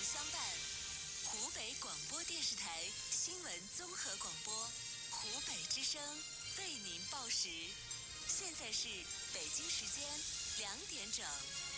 相伴，湖北广播电视台新闻综合广播，湖北之声为您报时。现在是北京时间2点整。